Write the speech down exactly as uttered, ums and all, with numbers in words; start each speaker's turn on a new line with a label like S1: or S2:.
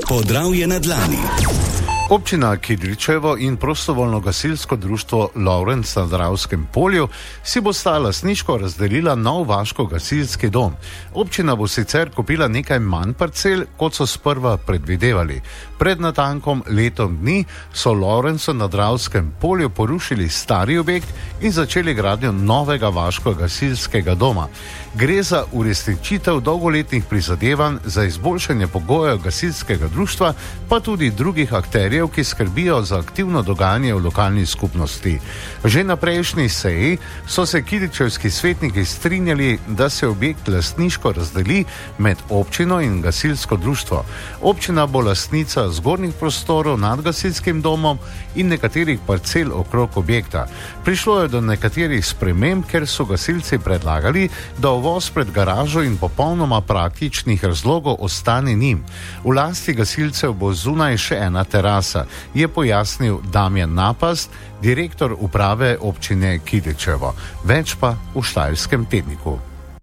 S1: Podravje na dlani.
S2: Občina Kidričevo in prostovoljno gasilsko društvo Lovrenc na Dravskem polju si bosta lastniško razdelila nov vaško-gasilski dom. Občina bo sicer kupila nekaj manj parcel, kot so sprva predvidevali. Pred natankom letom dni so Lovrencu na Dravskem polju porušili stari objekt in začeli gradnjo novega vaško-gasilskega doma. Gre za uresničitev dolgoletnih prizadevanj za izboljšanje pogojev gasilskega društva, pa tudi drugih akterjev, ki skrbijo za aktivno dogajanje v lokalni skupnosti. Že na prejšnji seji so se kidričevski svetniki strinjali, da se objekt lastniško razdeli med občino in gasilsko društvo. Občina bo lastnica zgornjih prostorov nad gasilskim domom in nekaterih parcel okrog objekta. Prišlo je do nekaterih sprememb, ker so gasilci predlagali, da uvoz pred garažo in popolnoma praktičnih razlogov ostane njim. V lasti gasilcev bo zunaj še ena terasa, je pojasnil Damjan Napast, direktor uprave občine Kidričevo. Več pa v Štajerskem tedniku.